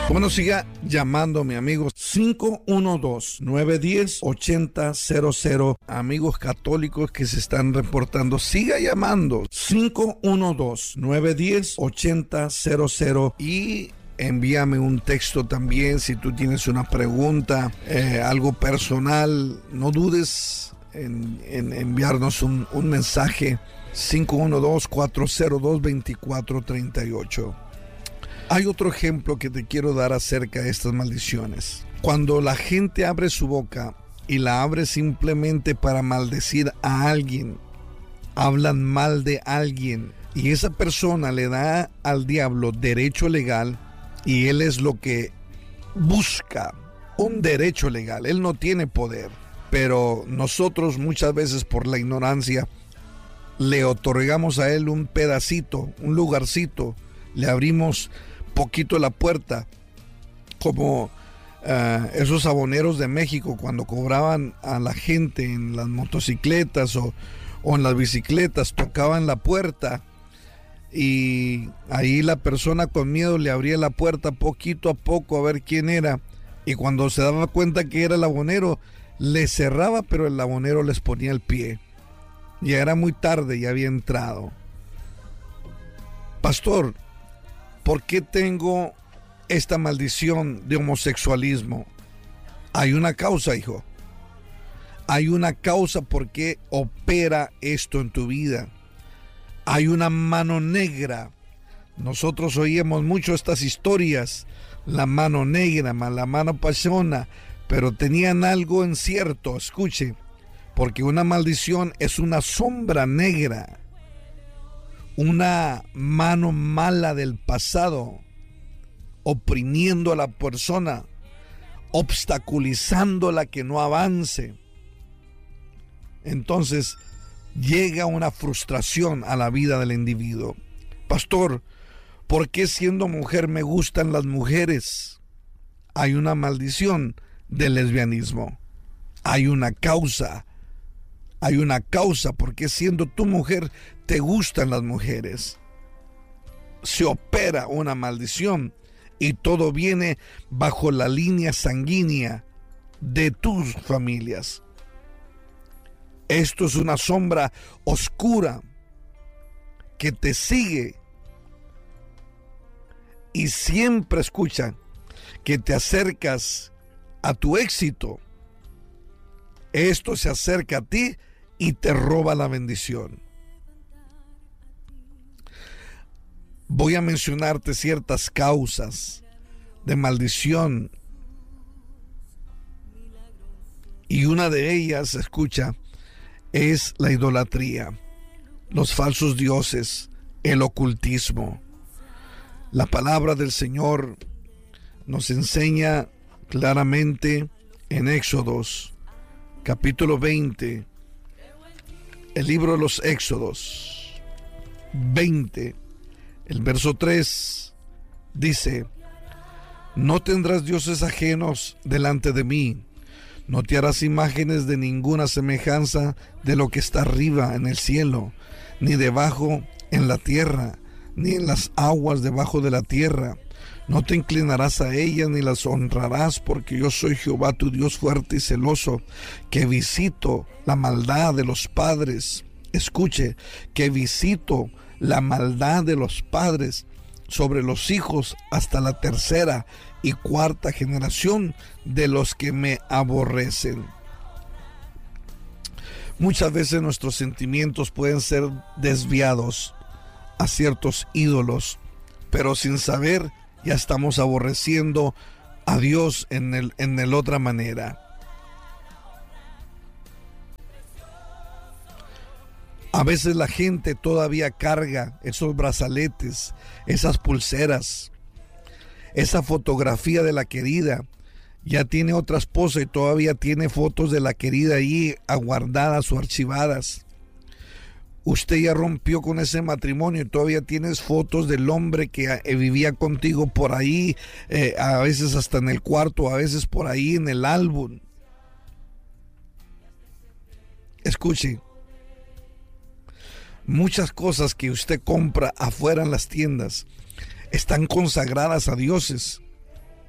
Bueno, siga llamando, mi amigo. 512-910-8000. Amigos católicos que se están reportando, siga llamando. 512-910-8000. Y envíame un texto también si tú tienes una pregunta, algo personal. No dudes en enviarnos un mensaje. 512-402-2438. Hay otro ejemplo que te quiero dar acerca de estas maldiciones. Cuando la gente abre su boca y la abre simplemente para maldecir a alguien, hablan mal de alguien, y esa persona le da al diablo derecho legal, y él es lo que busca, un derecho legal. Él no tiene poder, pero nosotros muchas veces por la ignorancia le otorgamos a él un pedacito, un lugarcito, le abrimos poquito la puerta, como esos aboneros de México cuando cobraban a la gente en las motocicletas o en las bicicletas, tocaban la puerta y ahí la persona con miedo le abría la puerta poquito a poco a ver quién era, y cuando se daba cuenta que era el abonero le cerraba, pero el abonero les ponía el pie. Ya era muy tarde, ya había entrado. Pastor, ¿por qué tengo esta maldición de homosexualismo? Hay una causa, hijo. Hay una causa por qué opera esto en tu vida. Hay una mano negra. Nosotros oíamos mucho estas historias. La mano negra, la mano pasona, pero tenían algo en cierto. Escuche, porque una maldición es una sombra negra, una mano mala del pasado, oprimiendo a la persona, obstaculizándola que no avance. Entonces llega una frustración a la vida del individuo. Pastor, ¿por qué siendo mujer me gustan las mujeres? Hay una maldición del lesbianismo. Hay una causa. Hay una causa porque siendo tu mujer te gustan las mujeres. Se opera una maldición y todo viene bajo la línea sanguínea de tus familias. Esto es una sombra oscura que te sigue y siempre escucha que te acercas a tu éxito. Esto se acerca a ti y te roba la bendición. Voy a mencionarte ciertas causas de maldición. Y una de ellas, escucha, es la idolatría, los falsos dioses, el ocultismo. La palabra del Señor nos enseña claramente en Éxodos, capítulo 20, el libro de los Éxodos 20, el verso 3, dice: no tendrás dioses ajenos delante de mí, no te harás imágenes de ninguna semejanza de lo que está arriba en el cielo, ni debajo en la tierra, ni en las aguas debajo de la tierra. No te inclinarás a ellas ni las honrarás, porque yo soy Jehová tu Dios fuerte y celoso, que visito la maldad de los padres. Escuche, que visito la maldad de los padres sobre los hijos hasta la tercera y cuarta generación de los que me aborrecen. Muchas veces nuestros sentimientos pueden ser desviados a ciertos ídolos, pero sin saber ya estamos aborreciendo a Dios en el otra manera. A veces la gente todavía carga esos brazaletes, esas pulseras, esa fotografía de la querida. Ya tiene otra esposa y todavía tiene fotos de la querida ahí aguardadas o archivadas. Usted ya rompió con ese matrimonio y todavía tienes fotos del hombre que vivía contigo por ahí, a veces hasta en el cuarto, a veces por ahí en el álbum. Escuche, muchas cosas que usted compra afuera en las tiendas están consagradas a dioses,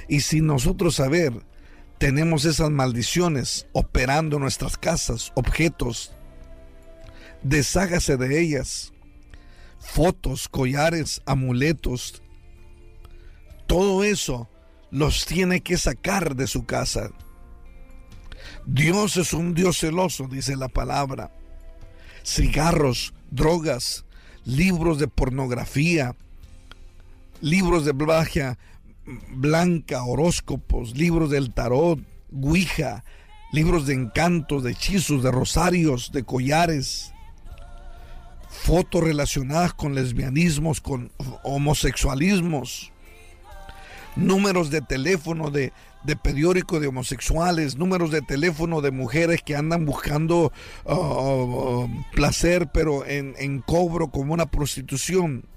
Y sin nosotros saber, tenemos esas maldiciones operando en nuestras casas, objetos. Deshágase de ellas. Fotos, collares, amuletos. Todo eso los tiene que sacar de su casa. Dios es un Dios celoso, dice la palabra. Cigarros, drogas, libros de pornografía, libros de magia blanca, horóscopos, libros del tarot, ouija, libros de encantos, de hechizos, de rosarios, de collares, fotos relacionadas con lesbianismos, con homosexualismos, números de teléfono de periódico de homosexuales, números de teléfono de mujeres que andan buscando placer, pero en cobro, como una prostitución.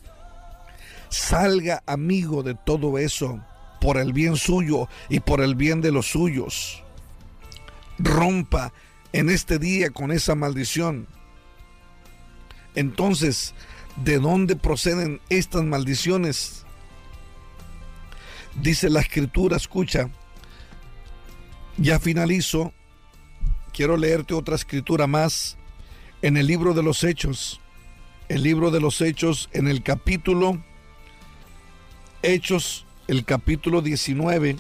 Salga, amigo, de todo eso por el bien suyo y por el bien de los suyos. Rompa en este día con esa maldición. Entonces, ¿de dónde proceden estas maldiciones? Dice la Escritura, escucha, ya finalizo, quiero leerte otra escritura más en el libro de los Hechos. El libro de los Hechos, en el capítulo Hechos, el capítulo 19,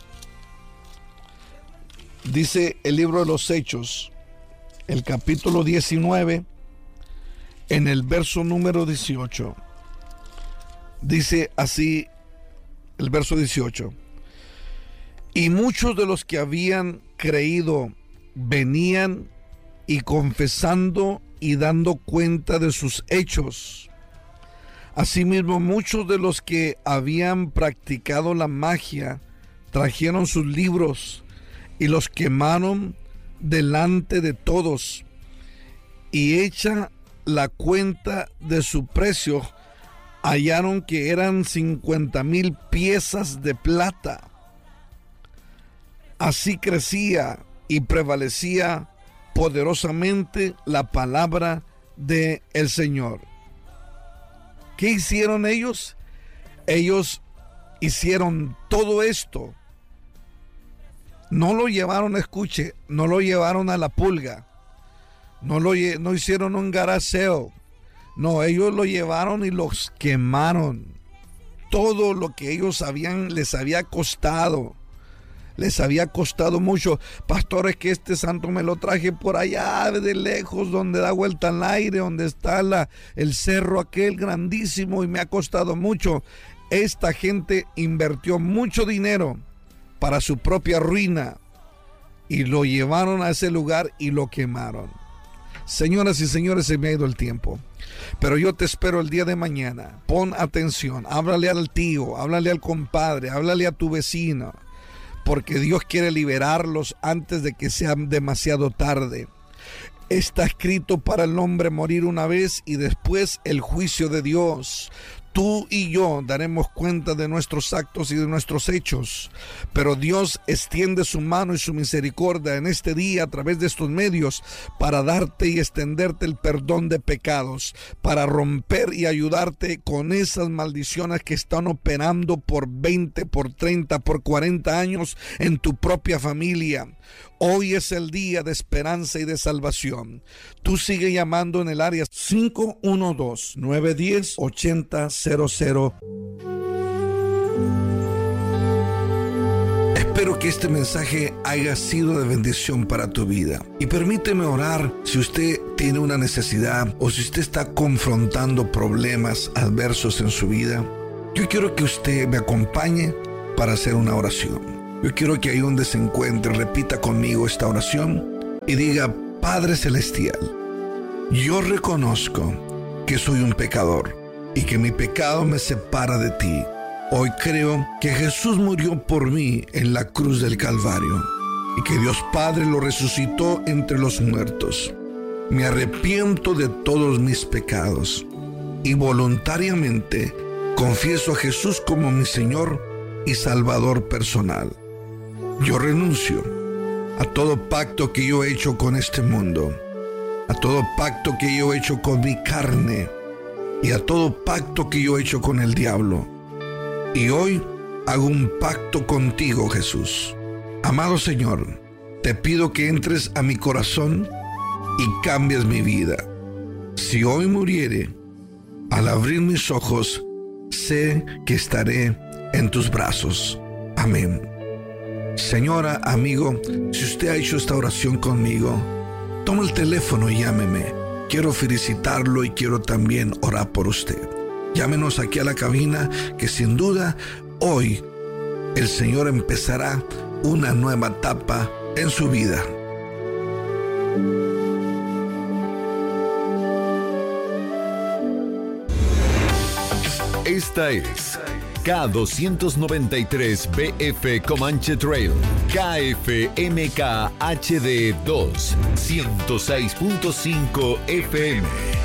dice el libro de los Hechos, el capítulo 19, en el verso número 18, dice así el verso 18: y muchos de los que habían creído venían y confesando y dando cuenta de sus hechos. Asimismo, muchos de los que habían practicado la magia trajeron sus libros y los quemaron delante de todos, y hecha la cuenta de su precio, hallaron que eran 50,000 piezas de plata. Así crecía y prevalecía poderosamente la palabra del Señor. ¿Qué hicieron ellos? Ellos hicieron todo esto. No lo llevaron, escuche, no lo llevaron a la pulga. No hicieron un garaseo. No, ellos lo llevaron y los quemaron. Todo lo que ellos les había costado. Les había costado mucho. Pastores, que este santo me lo traje por allá de lejos, donde da vuelta al aire, donde está el cerro aquel grandísimo, y me ha costado mucho. Esta gente invirtió mucho dinero para su propia ruina y lo llevaron a ese lugar y lo quemaron. Señoras y señores, se me ha ido el tiempo, pero yo te espero el día de mañana. Pon atención, háblale al tío, háblale al compadre, háblale a tu vecino, porque Dios quiere liberarlos antes de que sea demasiado tarde. Está escrito para el hombre morir una vez y después el juicio de Dios. Tú y yo daremos cuenta de nuestros actos y de nuestros hechos, pero Dios extiende su mano y su misericordia en este día a través de estos medios para darte y extenderte el perdón de pecados, para romper y ayudarte con esas maldiciones que están operando por 20, por 30, por 40 años en tu propia familia. Hoy es el día de esperanza y de salvación. Tú sigue llamando en el área 512-910-8000. Espero que este mensaje haya sido de bendición para tu vida. Y permíteme orar si usted tiene una necesidad o si usted está confrontando problemas adversos en su vida. Yo quiero que usted me acompañe para hacer una oración. Yo quiero que ahí donde se encuentre repita conmigo esta oración y diga: Padre Celestial, yo reconozco que soy un pecador y que mi pecado me separa de ti. Hoy creo que Jesús murió por mí en la cruz del Calvario y que Dios Padre lo resucitó entre los muertos. Me arrepiento de todos mis pecados y voluntariamente confieso a Jesús como mi Señor y Salvador personal. Yo renuncio a todo pacto que yo he hecho con este mundo, a todo pacto que yo he hecho con mi carne y a todo pacto que yo he hecho con el diablo. Y hoy hago un pacto contigo, Jesús. Amado Señor, te pido que entres a mi corazón y cambies mi vida. Si hoy muriere, al abrir mis ojos, sé que estaré en tus brazos. Amén. Señora, amigo, si usted ha hecho esta oración conmigo, toma el teléfono y llámeme. Quiero felicitarlo y quiero también orar por usted. Llámenos aquí a la cabina, que sin duda hoy el Señor empezará una nueva etapa en su vida. Esta es K293BF Comanche Trail, KFMK HD 2, 106.5 FM.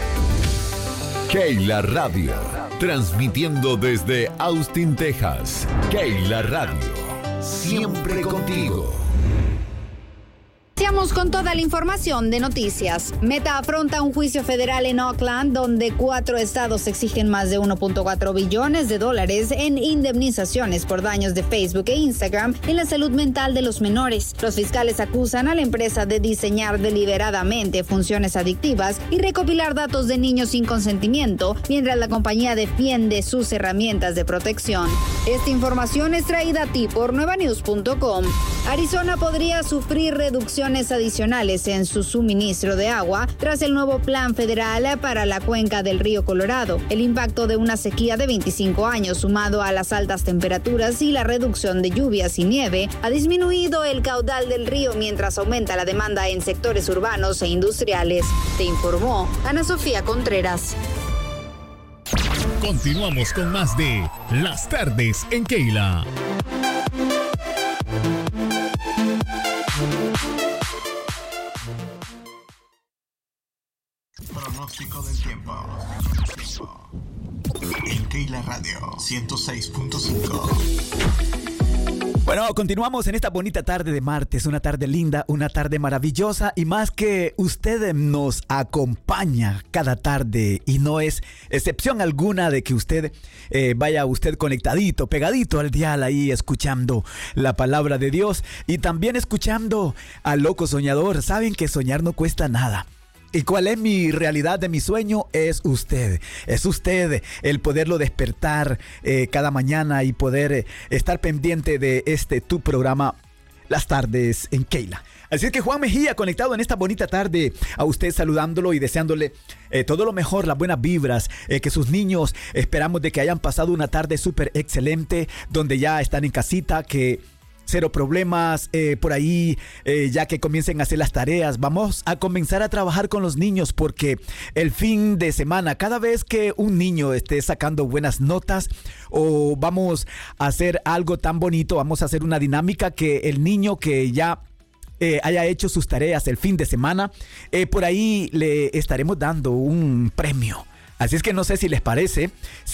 Keila Radio, transmitiendo desde Austin, Texas. Keila Radio, siempre contigo. Iniciamos con toda la información de noticias. Meta afronta un juicio federal en Oakland donde 4 estados exigen más de $1.4 billones en indemnizaciones por daños de Facebook e Instagram en la salud mental de los menores. Los fiscales acusan a la empresa de diseñar deliberadamente funciones adictivas y recopilar datos de niños sin consentimiento, mientras la compañía defiende sus herramientas de protección. Esta información es traída a ti por nuevanews.com. Arizona podría sufrir reducciones adicionales en su suministro de agua tras el nuevo plan federal para la cuenca del río Colorado. El impacto de una sequía de 25 años, sumado a las altas temperaturas y la reducción de lluvias y nieve, ha disminuido el caudal del río mientras aumenta la demanda en sectores urbanos e industriales. Te informó Ana Sofía Contreras. Continuamos con más de Las Tardes en Keila. Pronóstico del tiempo. En Keila Radio 106.5. Bueno, continuamos en esta bonita tarde de martes, una tarde linda, una tarde maravillosa, y más que usted nos acompaña cada tarde y no es excepción alguna de que usted vaya usted conectadito, pegadito al dial ahí escuchando la palabra de Dios y también escuchando al loco soñador. Saben que soñar no cuesta nada. ¿Y cuál es mi realidad de mi sueño? Es usted el poderlo despertar cada mañana y poder estar pendiente de tu programa Las Tardes en Keila. Así es que Juan Mejía conectado en esta bonita tarde, a usted saludándolo y deseándole todo lo mejor, las buenas vibras, que sus niños esperamos de que hayan pasado una tarde súper excelente, donde ya están en casita, que cero problemas por ahí, ya que comiencen a hacer las tareas. Vamos a comenzar a trabajar con los niños porque el fin de semana, cada vez que un niño esté sacando buenas notas o vamos a hacer algo tan bonito, vamos a hacer una dinámica que el niño que ya haya hecho sus tareas el fin de semana, por ahí le estaremos dando un premio. Así es que no sé si les parece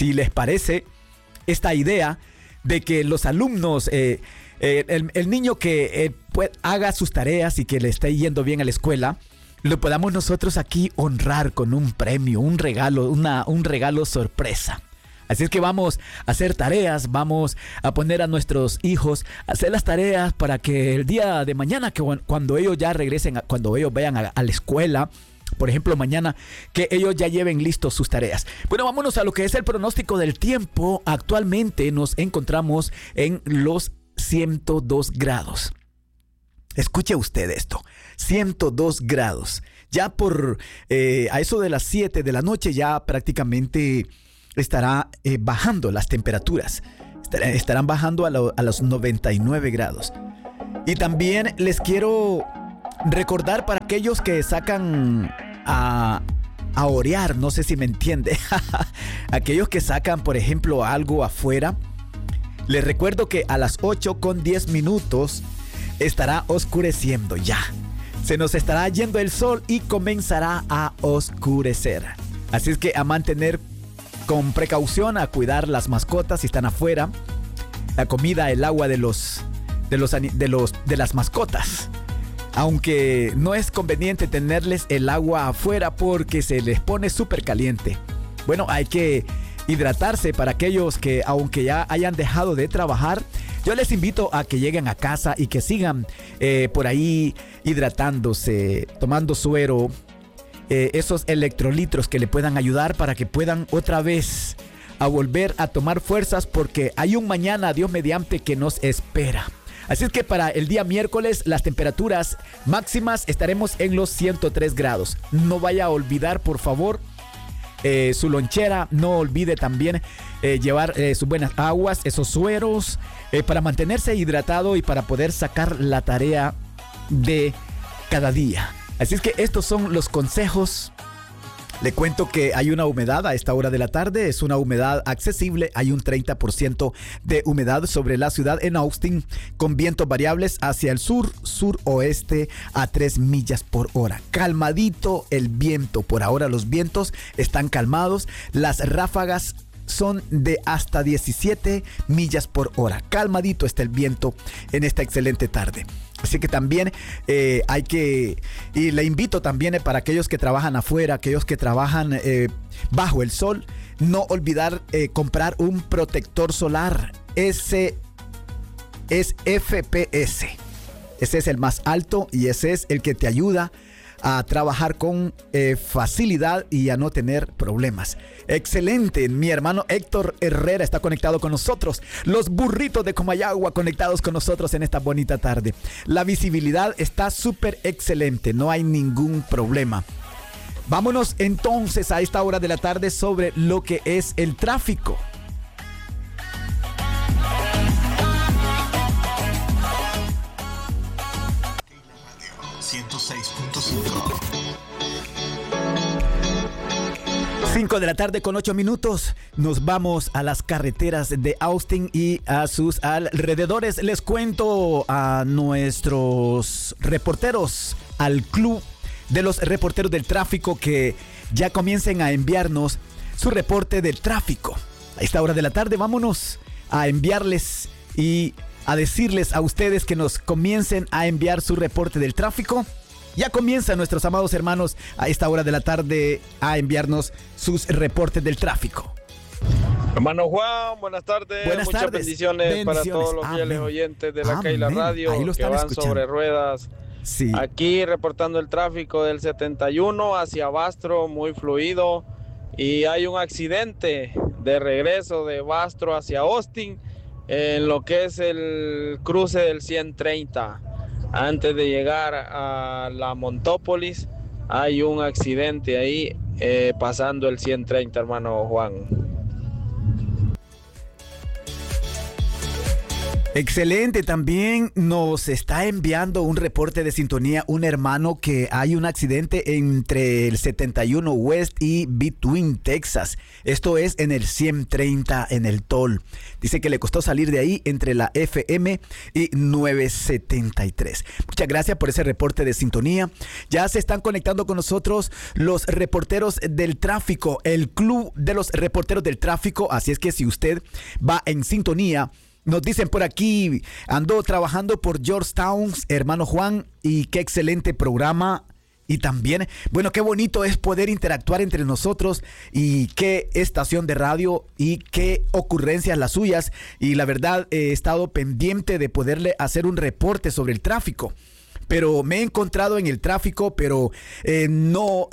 esta idea de que los alumnos... el niño que haga sus tareas y que le esté yendo bien a la escuela, lo podamos nosotros aquí honrar con un premio, un regalo sorpresa. Así es que vamos a hacer tareas, vamos a poner a nuestros hijos a hacer las tareas para que el día de mañana, que cuando ellos ya regresen, cuando ellos vayan a la escuela, por ejemplo mañana, que ellos ya lleven listos sus tareas. Bueno, vámonos a lo que es el pronóstico del tiempo. Actualmente nos encontramos en los 102 grados. Escuche usted esto, 102 grados. Ya por a eso de las 7 de la noche ya prácticamente estará bajando las temperaturas. Estarán bajando a los 99 grados. Y también les quiero recordar para aquellos que sacan a orear, no sé si me entiende, aquellos que sacan, por ejemplo, algo afuera. Les recuerdo que a las 8:10 estará oscureciendo ya. Se nos estará yendo el sol y comenzará a oscurecer. Así es que a mantener con precaución, a cuidar las mascotas si están afuera, la comida, el agua de las mascotas. Aunque no es conveniente tenerles el agua afuera porque se les pone súper caliente. Bueno, hay que hidratarse. Para aquellos que aunque ya hayan dejado de trabajar, yo les invito a que lleguen a casa y que sigan por ahí hidratándose, tomando suero, esos electrolitos que le puedan ayudar para que puedan otra vez a volver a tomar fuerzas, porque hay un mañana, Dios mediante, que nos espera. Así es que para el día miércoles las temperaturas máximas estaremos en los 103 grados. No vaya a olvidar, por favor, su lonchera. No olvide también llevar sus buenas aguas, esos sueros, para mantenerse hidratado y para poder sacar la tarea de cada día. Así es que estos son los consejos. Le cuento que hay una humedad a esta hora de la tarde, es una humedad accesible, hay un 30% de humedad sobre la ciudad en Austin, con vientos variables hacia el sur, suroeste a 3 millas por hora. Calmadito el viento, por ahora los vientos están calmados, las ráfagas son de hasta 17 millas por hora. Calmadito está el viento en esta excelente tarde. Así que también y le invito también para aquellos que trabajan afuera, aquellos que trabajan bajo el sol, no olvidar comprar un protector solar. Ese es FPS. Ese es el más alto y ese es el que te ayuda a trabajar con facilidad y a no tener problemas. Excelente, mi hermano Héctor Herrera está conectado con nosotros. Los burritos de Comayagua conectados con nosotros en esta bonita tarde. La visibilidad está súper excelente, no hay ningún problema. Vámonos entonces a esta hora de la tarde sobre lo que es el tráfico. Cinco de la tarde con 8 minutos. Nos vamos a las carreteras de Austin y a sus alrededores. Les cuento a nuestros reporteros, al club de los reporteros del tráfico, que ya comiencen a enviarnos su reporte del tráfico. A esta hora de la tarde vámonos a enviarles y a decirles a ustedes que nos comiencen a enviar su reporte del tráfico. Ya comienzan nuestros amados hermanos a esta hora de la tarde a enviarnos sus reportes del tráfico. Hermano Juan, buenas tardes. Muchas bendiciones para todos los fieles oyentes de la Keila Radio que van sobre ruedas. Sí. Aquí reportando el tráfico del 71 hacia Bastro, muy fluido. Y hay un accidente de regreso de Bastro hacia Austin en lo que es el cruce del 130. Antes de llegar a la Montópolis, hay un accidente ahí pasando el 130, hermano Juan. Excelente, también nos está enviando un reporte de sintonía un hermano que hay un accidente entre el 71 West y Between, Texas. Esto es en el 130 en el toll. Dice que le costó salir de ahí entre la FM y 973. Muchas gracias por ese reporte de sintonía. Ya se están conectando con nosotros los reporteros del tráfico, el club de los reporteros del tráfico. Así es que si usted va en sintonía, nos dicen por aquí, ando trabajando por Georgetown, hermano Juan, y qué excelente programa. Y también, bueno, qué bonito es poder interactuar entre nosotros y qué estación de radio y qué ocurrencias las suyas. Y la verdad, he estado pendiente de poderle hacer un reporte sobre el tráfico. Pero me he encontrado en el tráfico, pero no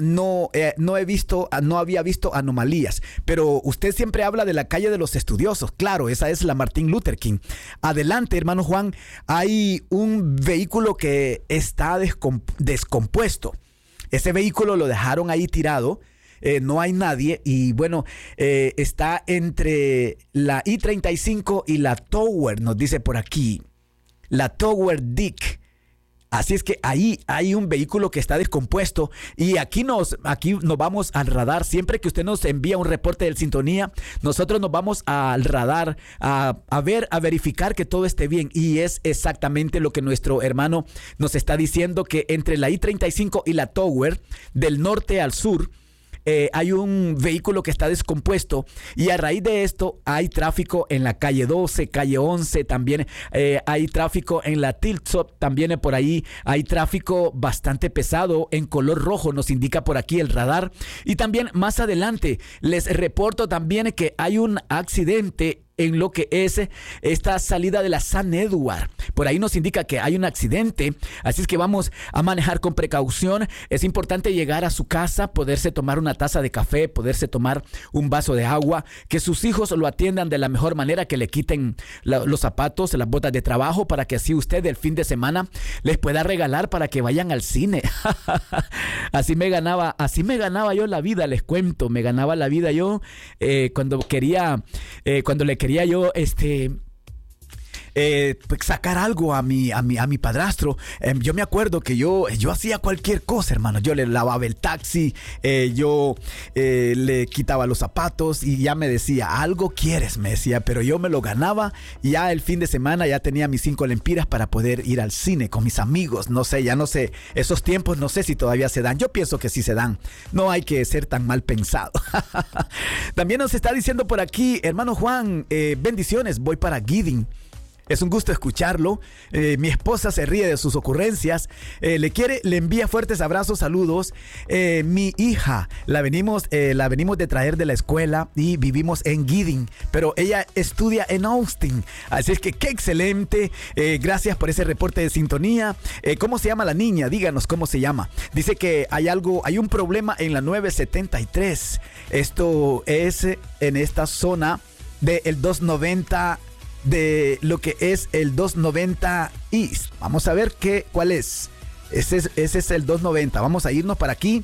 había visto anomalías. Pero usted siempre habla de la calle de los estudiosos. Claro, esa es la Martin Luther King. Adelante, hermano Juan, hay un vehículo que está descompuesto. Ese vehículo lo dejaron ahí tirado. No hay nadie y bueno, está entre la I-35 y la Tower, nos dice por aquí. La Tower Dick. Así es que ahí hay un vehículo que está descompuesto y aquí nos vamos al radar. Siempre que usted nos envía un reporte de sintonía, nosotros nos vamos al radar a verificar que todo esté bien. Y es exactamente lo que nuestro hermano nos está diciendo, que entre la I-35 y la Tower, del norte al sur, hay un vehículo que está descompuesto y a raíz de esto hay tráfico en la calle 12, calle 11, también hay tráfico en la Tilsop, también por ahí hay tráfico bastante pesado en color rojo, nos indica por aquí el radar. Y también más adelante les reporto también que hay un accidente en lo que es esta salida de la San Edward. Por ahí nos indica que hay un accidente, así es que vamos a manejar con precaución. Es importante llegar a su casa, poderse tomar una taza de café, poderse tomar un vaso de agua, que sus hijos lo atiendan de la mejor manera, que le quiten los zapatos, las botas de trabajo, para que así usted el fin de semana les pueda regalar para que vayan al cine. Así me ganaba yo la vida, les cuento, me ganaba la vida yo cuando le quería yo pues sacar algo a mi padrastro. Yo me acuerdo que yo hacía cualquier cosa, hermano. Yo le lavaba el taxi, yo le quitaba los zapatos y ya me decía, algo quieres, me decía, pero yo me lo ganaba y ya el fin de semana ya tenía mis 5 lempiras para poder ir al cine con mis amigos. No sé, ya no sé, esos tiempos no sé si todavía se dan. Yo pienso que sí se dan. No hay que ser tan mal pensado. También nos está diciendo por aquí, hermano Juan, bendiciones, voy para Gidding. Es un gusto escucharlo. Mi esposa se ríe de sus ocurrencias. Le envía fuertes abrazos, saludos. Mi hija la venimos de traer de la escuela y vivimos en Gidding, pero ella estudia en Austin. Así es que qué excelente. Gracias por ese reporte de sintonía. ¿Cómo se llama la niña? Díganos cómo se llama. Dice que hay un problema en la 973. Esto es en esta zona del 290. De lo que es el 290 East. Vamos a ver cuál es. Ese es el 290. Vamos a irnos para aquí.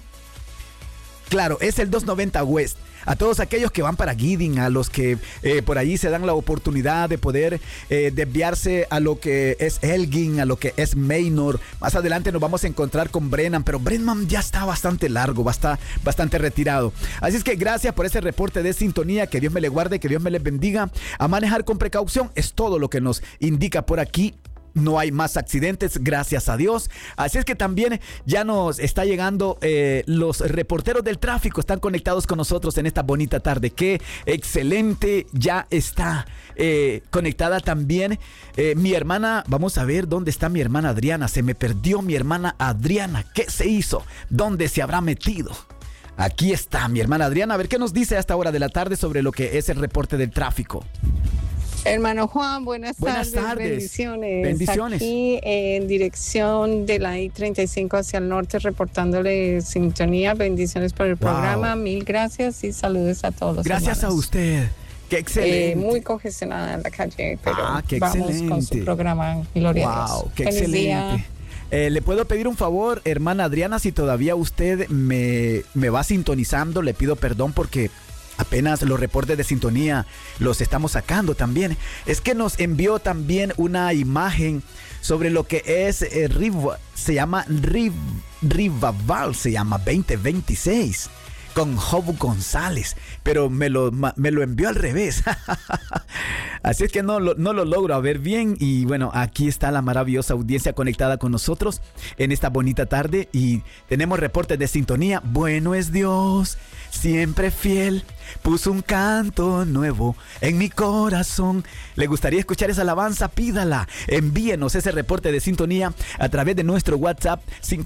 Claro, es el 290 West. A todos aquellos que van para Gidding, a los que por allí se dan la oportunidad de poder desviarse a lo que es Elgin, a lo que es Manor. Más adelante nos vamos a encontrar con Brenham, pero Brenham ya está bastante largo, está bastante retirado. Así es que gracias por ese reporte de sintonía. Que Dios me le guarde, que Dios me les bendiga. A manejar con precaución es todo lo que nos indica por aquí. No hay más accidentes, gracias a Dios. Así es que también ya nos está llegando los reporteros del tráfico. Están conectados con nosotros en esta bonita tarde. Qué excelente. Ya está conectada también mi hermana. Vamos a ver dónde está mi hermana Adriana. Se me perdió mi hermana Adriana. ¿Qué se hizo? ¿Dónde se habrá metido? Aquí está mi hermana Adriana. A ver qué nos dice a esta hora de la tarde sobre lo que es el reporte del tráfico. Hermano Juan, buenas tardes. Bendiciones. Aquí en dirección de la I-35 hacia el norte, reportándole sintonía. Bendiciones por el programa. Mil gracias y saludos a todos los Gracias hermanos. A usted. Qué excelente. Muy congestionada en la calle, pero qué vamos excelente. Con su programa. Gloria a Dios. Qué Feliz excelente. ¿Le puedo pedir un favor, hermana Adriana? Si todavía usted me va sintonizando, le pido perdón porque apenas los reportes de sintonía los estamos sacando también. Es que nos envió también una imagen sobre lo que es se llama Rivaval, se llama 2026. Con Job González, pero me lo envió al revés. Así es que no lo logro ver bien. Y bueno, aquí está la maravillosa audiencia conectada con nosotros en esta bonita tarde. Y tenemos reportes de sintonía. Bueno es Dios, siempre fiel. Puso un canto nuevo en mi corazón. ¿Le gustaría escuchar esa alabanza? Pídala. Envíenos ese reporte de sintonía a través de nuestro WhatsApp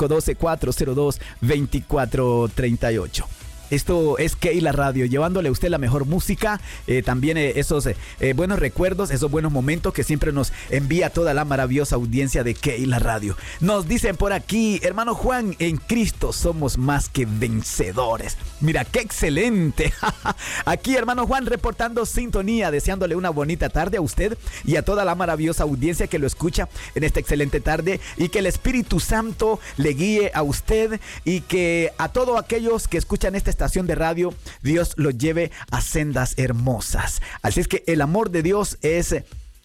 512-402-2438. Esto es Keila Radio, llevándole a usted la mejor música, también esos buenos recuerdos, esos buenos momentos que siempre nos envía toda la maravillosa audiencia de Keila Radio. Nos dicen por aquí, hermano Juan, en Cristo somos más que vencedores. Mira, qué excelente. Aquí, hermano Juan, reportando sintonía, deseándole una bonita tarde a usted y a toda la maravillosa audiencia que lo escucha en esta excelente tarde, y que el Espíritu Santo le guíe a usted y que a todos aquellos que escuchan esta estación de radio, Dios los lleve a sendas hermosas. Así es que el amor de Dios es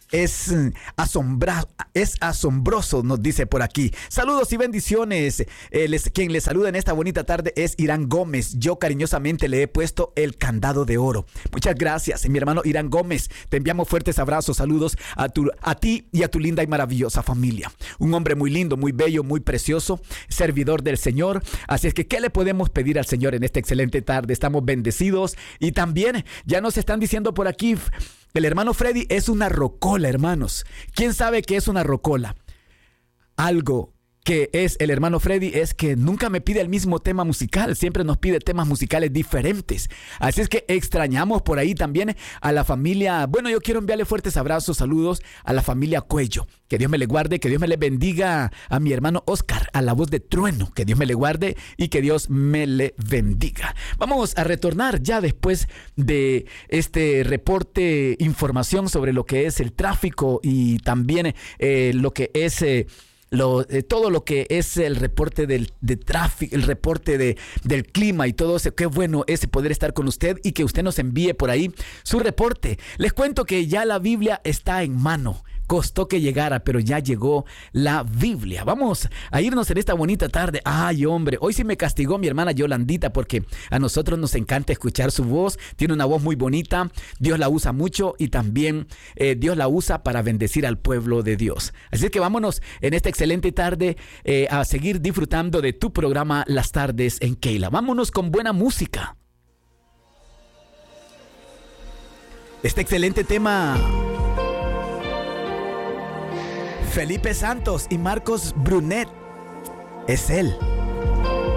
es asombroso, nos dice por aquí. Saludos y bendiciones. Quien les saluda en esta bonita tarde es Irán Gómez. Yo cariñosamente le he puesto el candado de oro. Muchas gracias, mi hermano Irán Gómez. Te enviamos fuertes abrazos, saludos a ti y a tu linda y maravillosa familia. Un hombre muy lindo, muy bello, muy precioso, servidor del Señor. Así es que, ¿qué le podemos pedir al Señor en esta excelente tarde? Estamos bendecidos. Y también ya nos están diciendo por aquí, el hermano Freddy es una rocola, hermanos. ¿Quién sabe qué es una rocola? Algo que es el hermano Freddy es que nunca me pide el mismo tema musical, siempre nos pide temas musicales diferentes. Así es que extrañamos por ahí también a la familia. Bueno, yo quiero enviarle fuertes abrazos, saludos a la familia Cuello. Que Dios me le guarde, que Dios me le bendiga a mi hermano Oscar, a la voz de trueno. Que Dios me le guarde y que Dios me le bendiga. Vamos a retornar ya después de este reporte, información sobre lo que es el tráfico y también lo que es... todo lo que es el reporte de tráfico, el reporte del clima y todo eso. Qué bueno es poder estar con usted y que usted nos envíe por ahí su reporte. Les cuento que ya la Biblia está en mano. Costó que llegara, pero ya llegó la Biblia. Vamos a irnos en esta bonita tarde. Ay, hombre, hoy sí me castigó mi hermana Yolandita porque a nosotros nos encanta escuchar su voz. Tiene una voz muy bonita. Dios la usa mucho y también Dios la usa para bendecir al pueblo de Dios. Así que vámonos en esta excelente tarde a seguir disfrutando de tu programa Las Tardes en Keila. Vámonos con buena música. Este excelente tema... Felipe Santos y Marcos Brunet. Es él.